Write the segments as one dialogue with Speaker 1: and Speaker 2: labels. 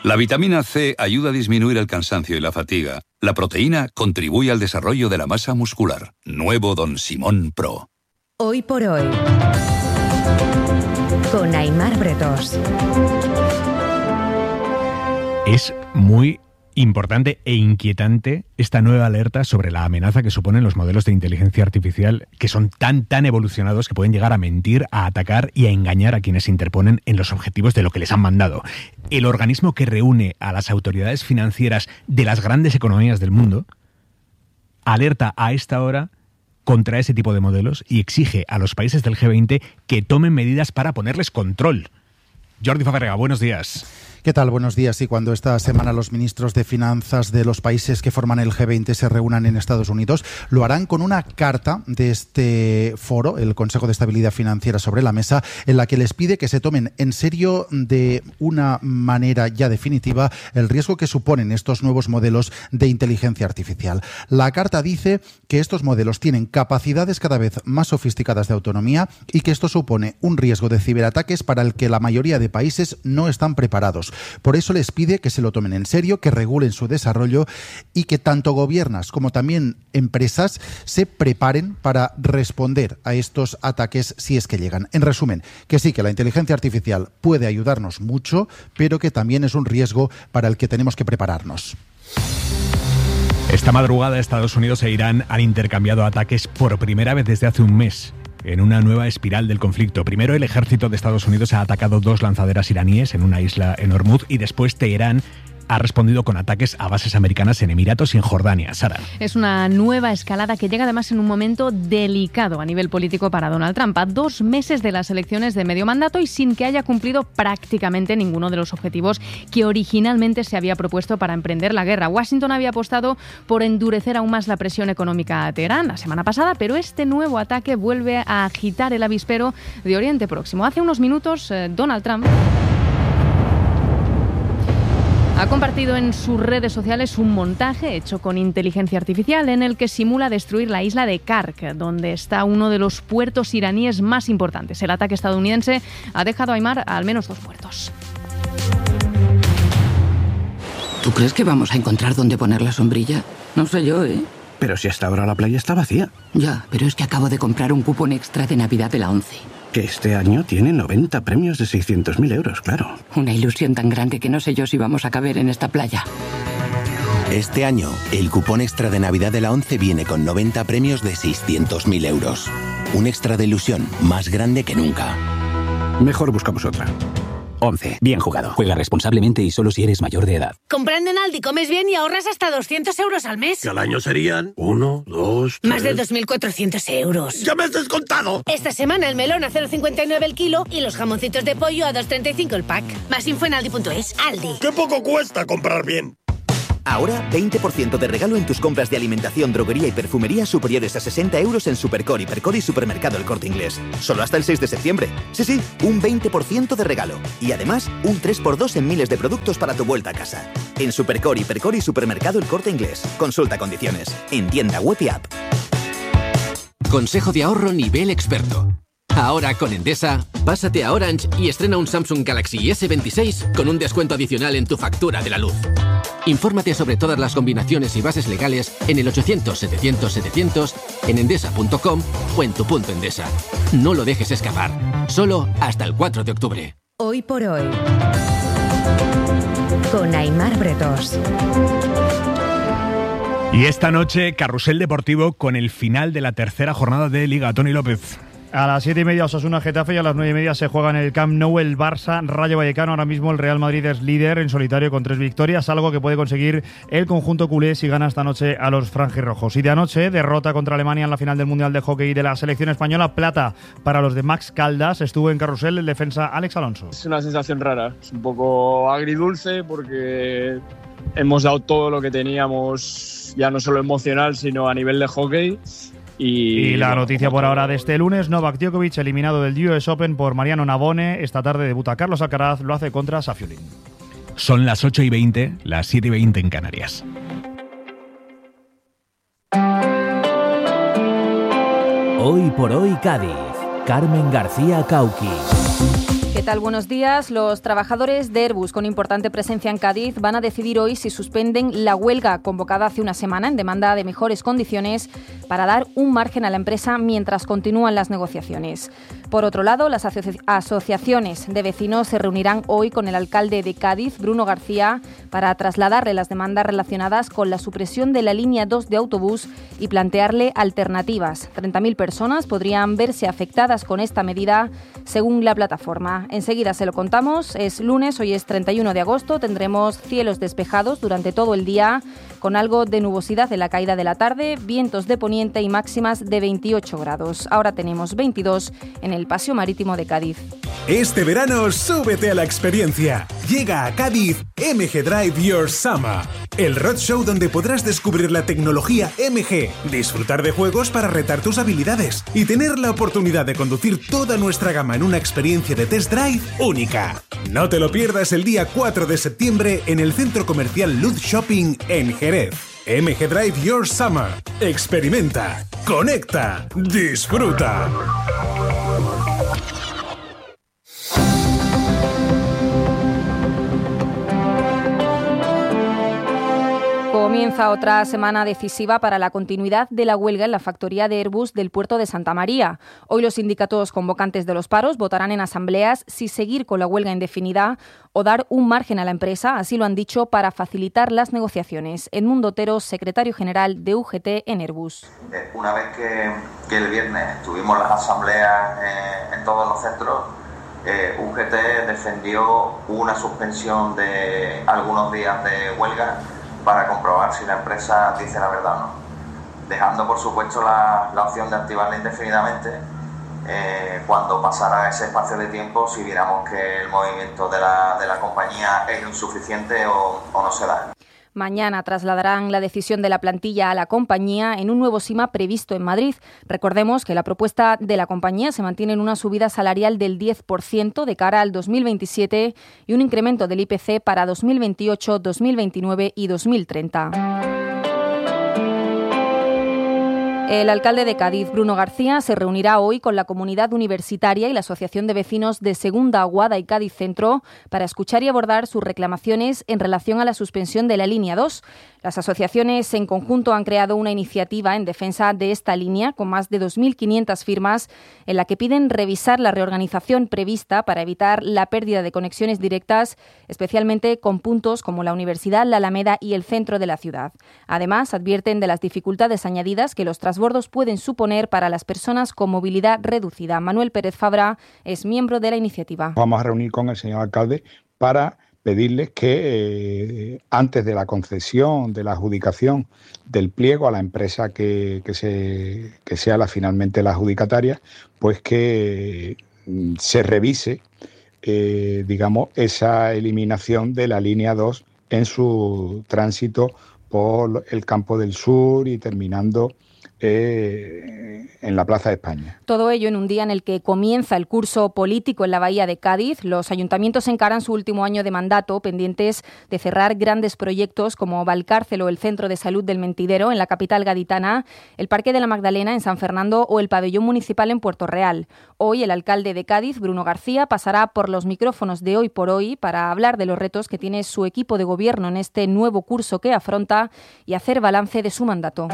Speaker 1: La vitamina C ayuda a disminuir el cansancio y la fatiga. La proteína contribuye al desarrollo de la masa muscular. Nuevo Don Simón Pro.
Speaker 2: Hoy por hoy, con Aimar Bretos.
Speaker 3: Es muy importante e inquietante esta nueva alerta sobre la amenaza que suponen los modelos de inteligencia artificial, que son tan evolucionados que pueden llegar a mentir, a atacar y a engañar a quienes se interponen en los objetivos de lo que les han mandado. El organismo que reúne a las autoridades financieras de las grandes economías del mundo alerta a esta hora contra ese tipo de modelos y exige a los países del G20 que tomen medidas para ponerles control. Jordi Fabrega, buenos días.
Speaker 4: ¿Qué tal? Buenos días. Y cuando esta semana los ministros de finanzas de los países que forman el G20 se reúnan en Estados Unidos, lo harán con una carta de este foro, el Consejo de Estabilidad Financiera, sobre la mesa, en la que les pide que se tomen en serio de una manera ya definitiva el riesgo que suponen estos nuevos modelos de inteligencia artificial. La carta dice que estos modelos tienen capacidades cada vez más sofisticadas de autonomía y que esto supone un riesgo de ciberataques para el que la mayoría de países no están preparados. Por eso les pide que se lo tomen en serio, que regulen su desarrollo y que tanto gobiernos como también empresas se preparen para responder a estos ataques si es que llegan. En resumen, que sí, que la inteligencia artificial puede ayudarnos mucho, pero que también es un riesgo para el que tenemos que prepararnos.
Speaker 3: Esta madrugada Estados Unidos e Irán han intercambiado ataques por primera vez desde hace un mes, en una nueva espiral del conflicto. Primero, el ejército de Estados Unidos ha atacado 2 lanzaderas iraníes en una isla en Hormuz y después Teherán ha respondido con ataques a bases americanas en Emiratos y en Jordania. Sara.
Speaker 5: Es una nueva escalada que llega además en un momento delicado a nivel político para Donald Trump, a 2 meses de las elecciones de medio mandato y sin que haya cumplido prácticamente ninguno de los objetivos que originalmente se había propuesto para emprender la guerra. Washington había apostado por endurecer aún más la presión económica a Teherán la semana pasada, pero este nuevo ataque vuelve a agitar el avispero de Oriente Próximo. Hace unos minutos, Donald Trump ha compartido en sus redes sociales un montaje hecho con inteligencia artificial en el que simula destruir la isla de Kark, donde está uno de los puertos iraníes más importantes. El ataque estadounidense ha dejado a Aimar al menos 2 muertos.
Speaker 6: ¿Tú crees que vamos a encontrar dónde poner la sombrilla? No sé yo, ¿eh?
Speaker 7: Pero si hasta ahora la playa está vacía.
Speaker 6: Ya, pero es que acabo de comprar un cupón extra de Navidad de la ONCE.
Speaker 7: Que este año tiene 90 premios de 600.000 euros, claro.
Speaker 6: Una ilusión tan grande que no sé yo si vamos a caber en esta playa.
Speaker 8: Este año, el cupón extra de Navidad de la ONCE viene con 90 premios de 600.000 euros. Un extra de ilusión más grande que nunca.
Speaker 7: Mejor buscamos otra.
Speaker 9: ONCE. Bien jugado. Juega responsablemente y solo si eres mayor de edad.
Speaker 10: Comprando en Aldi comes bien y ahorras hasta 200 euros al mes.
Speaker 11: Que al año serían 1, 2, 3...
Speaker 10: Más de 2.400 euros.
Speaker 11: ¡Ya me has descontado!
Speaker 10: Esta semana el melón a 0,59 el kilo y los jamoncitos de pollo a 2,35 el pack. Más info en aldi.es. Aldi.
Speaker 11: ¡Qué poco cuesta comprar bien!
Speaker 12: Ahora, 20% de regalo en tus compras de alimentación, droguería y perfumería superiores a 60 euros en Supercor, Hipercor y Supermercado El Corte Inglés. Solo hasta el 6 de septiembre. Sí, un 20% de regalo. Y además, un 3x2 en miles de productos para tu vuelta a casa. En Supercor, Hipercor y Supermercado El Corte Inglés. Consulta condiciones. En tienda web y app.
Speaker 13: Consejo de ahorro nivel experto. Ahora con Endesa, pásate a Orange y estrena un Samsung Galaxy S26 con un descuento adicional en tu factura de la luz. Infórmate sobre todas las combinaciones y bases legales en el 800-700-700, en endesa.com o en tu punto Endesa. No lo dejes escapar. Solo hasta el 4 de octubre.
Speaker 2: Hoy por hoy, con Aimar Bretos.
Speaker 3: Y esta noche, carrusel deportivo con el final de la tercera jornada de Liga. Toni López.
Speaker 14: A las 7:30 Osasuna Getafe y a las 9:30 se juega en el Camp Nou el Barça Rayo Vallecano. Ahora mismo el Real Madrid es líder en solitario con 3 victorias, algo que puede conseguir el conjunto culé si gana esta noche a los franjirrojos. Y de anoche, derrota contra Alemania en la final del Mundial de Hockey de la selección española, plata para los de Max Caldas. Estuvo en carrusel el defensa Alex Alonso.
Speaker 15: Es una sensación rara, es un poco agridulce porque hemos dado todo lo que teníamos, ya no solo emocional, sino a nivel de hockey. Y
Speaker 14: la noticia por ahora de este lunes, Novak Djokovic eliminado del US Open por Mariano Navone. Esta tarde debuta Carlos Alcaraz, lo hace contra Safiulin.
Speaker 3: Son las 8:20, las 7:20 en Canarias.
Speaker 16: Hoy por hoy Cádiz, Carmen García Cauqui.
Speaker 2: ¿Qué
Speaker 16: ¿Qué tal? Buenos días. Los trabajadores de Airbus con importante presencia en Cádiz van a decidir hoy si suspenden la huelga convocada hace una semana en demanda de mejores condiciones para dar un margen a la empresa mientras continúan las negociaciones. Por otro lado, las asociaciones de vecinos se reunirán hoy con el alcalde de Cádiz, Bruno García, para trasladarle las demandas relacionadas con la supresión de la línea 2 de autobús y plantearle alternativas. 30.000 personas podrían verse afectadas con esta medida, según la plataforma. Enseguida se lo contamos. Es lunes, hoy es 31 de agosto. Tendremos cielos despejados durante todo el día, con algo de nubosidad en la caída de la tarde, vientos de poniente y máximas de 28 grados. Ahora tenemos 22 en el Paseo Marítimo de Cádiz.
Speaker 17: Este verano, súbete a la experiencia. Llega a Cádiz MG Drive Your Summer, el roadshow donde podrás descubrir la tecnología MG, disfrutar de juegos para retar tus habilidades y tener la oportunidad de conducir toda nuestra gama en una experiencia de test drive única. No te lo pierdas el día 4 de septiembre en el Centro Comercial Luz Shopping en Jerez. MG Drive Your Summer. Experimenta, conecta, disfruta.
Speaker 16: Comienza otra semana decisiva para la continuidad de la huelga en la factoría de Airbus del puerto de Santa María. Hoy los sindicatos convocantes de los paros votarán en asambleas si seguir con la huelga indefinida o dar un margen a la empresa, así lo han dicho, para facilitar las negociaciones. Edmundo Otero, secretario general de UGT en Airbus.
Speaker 18: Una vez que el viernes tuvimos las asambleas en todos los centros, UGT defendió una suspensión de algunos días de huelga para comprobar si la empresa dice la verdad o no, dejando por supuesto la opción de activarla indefinidamente cuando pasara ese espacio de tiempo, si viéramos que el movimiento de la compañía es insuficiente o no se da.
Speaker 16: Mañana trasladarán la decisión de la plantilla a la compañía en un nuevo SIMA previsto en Madrid. Recordemos que la propuesta de la compañía se mantiene en una subida salarial del 10% de cara al 2027 y un incremento del IPC para 2028, 2029 y 2030. El alcalde de Cádiz, Bruno García, se reunirá hoy con la comunidad universitaria y la Asociación de Vecinos de Segunda Aguada y Cádiz Centro para escuchar y abordar sus reclamaciones en relación a la suspensión de la línea 2. Las asociaciones en conjunto han creado una iniciativa en defensa de esta línea con más de 2.500 firmas en la que piden revisar la reorganización prevista para evitar la pérdida de conexiones directas, especialmente con puntos como la Universidad, la Alameda y el centro de la ciudad. Además, advierten de las dificultades añadidas que los transbordos pueden suponer para las personas con movilidad reducida. Manuel Pérez Fabra es miembro de la iniciativa.
Speaker 19: Vamos a reunir con el señor alcalde para pedirles que antes de la concesión, de la adjudicación del pliego a la empresa que sea finalmente la adjudicataria, pues que se revise, esa eliminación de la línea 2 en su tránsito por el Campo del Sur y terminando en la Plaza de España.
Speaker 16: Todo ello en un día en el que comienza el curso político en la Bahía de Cádiz. Los ayuntamientos encaran su último año de mandato, pendientes de cerrar grandes proyectos como Valcárcel o el Centro de Salud del Mentidero en la capital gaditana, el Parque de la Magdalena en San Fernando o el Pabellón Municipal en Puerto Real. Hoy el alcalde de Cádiz, Bruno García, pasará por los micrófonos de Hoy por Hoy para hablar de los retos que tiene su equipo de gobierno en este nuevo curso que afronta y hacer balance de su mandato.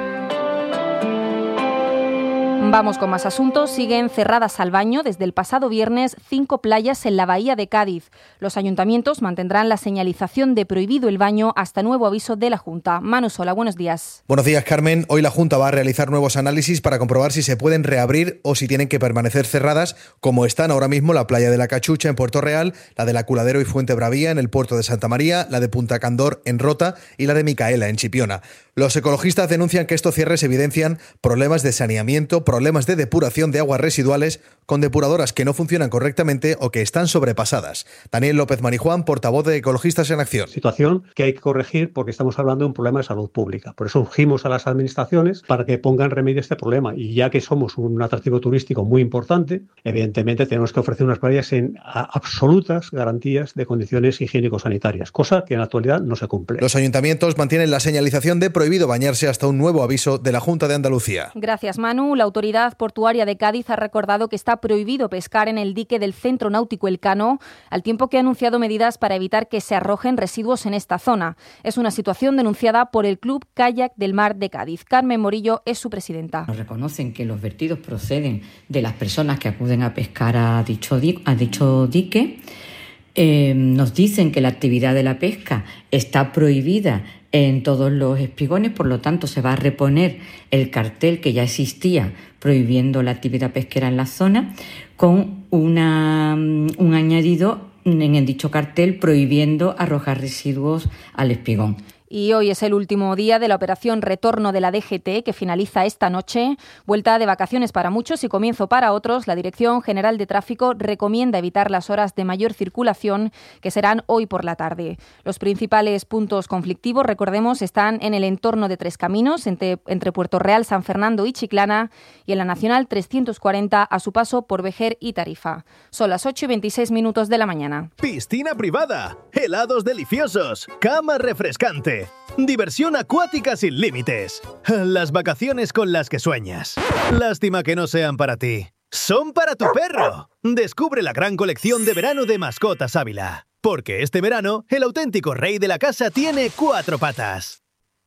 Speaker 16: Vamos con más asuntos. Siguen cerradas al baño desde el pasado viernes 5 playas en la Bahía de Cádiz. Los ayuntamientos mantendrán la señalización de prohibido el baño hasta nuevo aviso de la Junta. Manu Sola, buenos días.
Speaker 20: Buenos días, Carmen. Hoy la Junta va a realizar nuevos análisis para comprobar si se pueden reabrir o si tienen que permanecer cerradas, como están ahora mismo la playa de la Cachucha en Puerto Real, la de la Culadero y Fuente Bravía en el puerto de Santa María, la de Punta Candor en Rota y la de Micaela en Chipiona. Los ecologistas denuncian que estos cierres evidencian problemas de saneamiento, problemas de depuración de aguas residuales con depuradoras que no funcionan correctamente o que están sobrepasadas. Daniel López Marijuán, portavoz de Ecologistas en Acción.
Speaker 21: Situación que hay que corregir porque estamos hablando de un problema de salud pública. Por eso urgimos a las administraciones para que pongan remedio a este problema. Y ya que somos un atractivo turístico muy importante, evidentemente tenemos que ofrecer unas playas en absolutas garantías de condiciones higiénico-sanitarias, cosa que en la actualidad no se cumple.
Speaker 20: Los ayuntamientos mantienen la señalización de prohibido prohibido bañarse hasta un nuevo aviso de la Junta de Andalucía.
Speaker 16: Gracias, Manu. La autoridad portuaria de Cádiz ha recordado que está prohibido pescar en el dique del Centro Náutico Elcano, al tiempo que ha anunciado medidas para evitar que se arrojen residuos en esta zona. Es una situación denunciada por el Club Kayak del Mar de Cádiz. Carmen Morillo es su presidenta.
Speaker 1: Nos reconocen que los vertidos proceden de las personas que acuden a pescar a dicho dique. Nos dicen que la actividad de la pesca está prohibida en todos los espigones, por lo tanto se va a reponer el cartel que ya existía prohibiendo la actividad pesquera en la zona, con un añadido en dicho cartel prohibiendo arrojar residuos al espigón.
Speaker 16: Y hoy es el último día de la operación Retorno de la DGT, que finaliza esta noche. Vuelta de vacaciones para muchos y comienzo para otros. La Dirección General de Tráfico recomienda evitar las horas de mayor circulación, que serán hoy por la tarde. Los principales puntos conflictivos, recordemos, están en el entorno de Tres Caminos, entre Puerto Real, San Fernando y Chiclana, y en la Nacional 340 a su paso por Vejer y Tarifa. Son las 8:26 de la mañana.
Speaker 22: Piscina privada, helados deliciosos, cama refrescante. Diversión acuática sin límites. Las vacaciones con las que sueñas. Lástima que no sean para ti. Son para tu perro. Descubre la gran colección de verano de Mascotas Ávila. Porque este verano, el auténtico rey de la casa tiene 4 patas.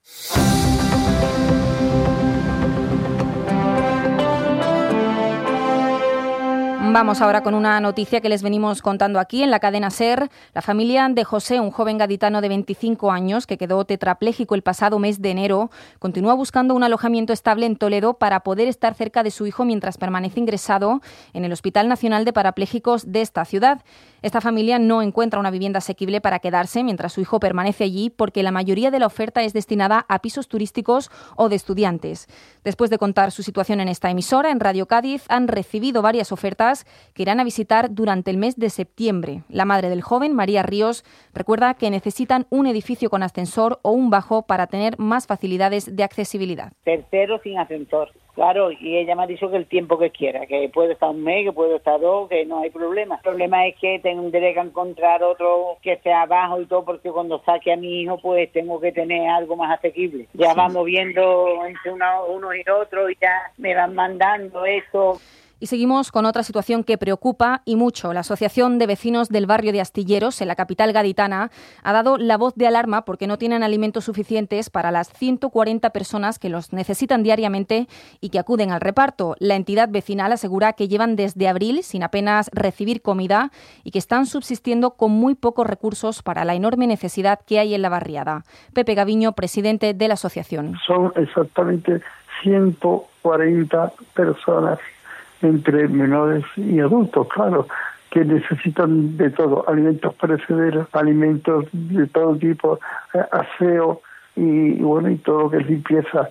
Speaker 16: Vamos ahora con una noticia que les venimos contando aquí en la cadena SER. La familia de José, un joven gaditano de 25 años que quedó tetrapléjico el pasado mes de enero, continúa buscando un alojamiento estable en Toledo para poder estar cerca de su hijo mientras permanece ingresado en el Hospital Nacional de Parapléjicos de esta ciudad. Esta familia no encuentra una vivienda asequible para quedarse mientras su hijo permanece allí porque la mayoría de la oferta es destinada a pisos turísticos o de estudiantes. Después de contar su situación en esta emisora, en Radio Cádiz, han recibido varias ofertas que irán a visitar durante el mes de septiembre. La madre del joven, María Ríos, recuerda que necesitan un edificio con ascensor o un bajo para tener más facilidades de accesibilidad.
Speaker 23: Tercero sin ascensor, claro, y ella me ha dicho que el tiempo que quiera, que puede estar un mes, que puede estar 2, que no hay problema. El problema es que tendré que encontrar otro que sea bajo y todo, porque cuando saque a mi hijo, pues tengo que tener algo más asequible. Ya vamos viendo entre uno y otro y ya me van mandando esto.
Speaker 16: Y seguimos con otra situación que preocupa y mucho. La Asociación de Vecinos del Barrio de Astilleros, en la capital gaditana, ha dado la voz de alarma porque no tienen alimentos suficientes para las 140 personas que los necesitan diariamente y que acuden al reparto. La entidad vecinal asegura que llevan desde abril sin apenas recibir comida y que están subsistiendo con muy pocos recursos para la enorme necesidad que hay en la barriada. Pepe Gaviño, presidente de la asociación.
Speaker 24: Son exactamente 140 personas entre menores y adultos, claro, que necesitan de todo, alimentos perecederos, alimentos de todo tipo, aseo y bueno, y todo lo que es limpieza.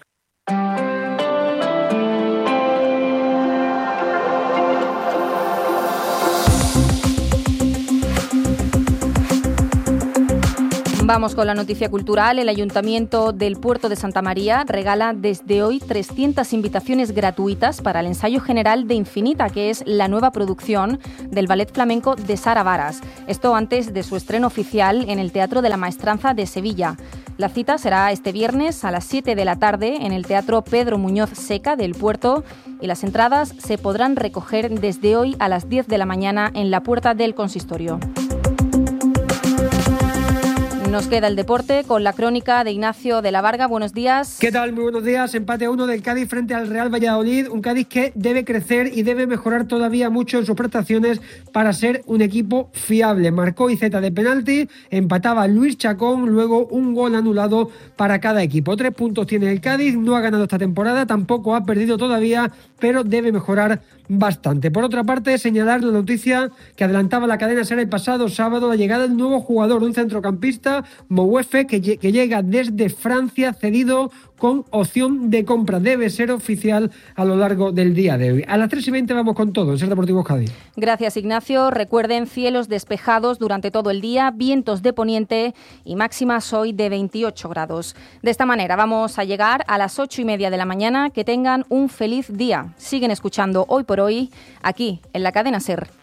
Speaker 16: Vamos con la noticia cultural. El Ayuntamiento del Puerto de Santa María regala desde hoy 300 invitaciones gratuitas para el ensayo general de Infinita, que es la nueva producción del ballet flamenco de Sara Varas. Esto antes de su estreno oficial en el Teatro de la Maestranza de Sevilla. La cita será este viernes a las 7 de la tarde en el Teatro Pedro Muñoz Seca del Puerto y las entradas se podrán recoger desde hoy a las 10 de la mañana en la puerta del consistorio. Nos queda el deporte con la crónica de Ignacio de la Varga. Buenos días.
Speaker 25: ¿Qué tal? Muy buenos días. Empate a 1 del Cádiz frente al Real Valladolid. Un Cádiz que debe crecer y debe mejorar todavía mucho en sus prestaciones para ser un equipo fiable. Marcó Iceta de penalti, empataba Luis Chacón, luego un gol anulado para cada equipo. 3 puntos tiene el Cádiz, no ha ganado esta temporada, tampoco ha perdido todavía, pero debe mejorar bastante. Por otra parte, señalar la noticia que adelantaba la cadena SER el pasado sábado, la llegada del nuevo jugador, un centrocampista, Mouefe, que llega desde Francia cedido con opción de compra. Debe ser oficial a lo largo del día de hoy. A las 3:20 vamos con todo en SER Deportivos Cádiz.
Speaker 16: Gracias, Ignacio. Recuerden, cielos despejados durante todo el día, vientos de poniente y máximas hoy de 28 grados. De esta manera vamos a llegar a las 8:30 de la mañana. Que tengan un feliz día. Siguen escuchando Hoy por Hoy, aquí en la cadena SER.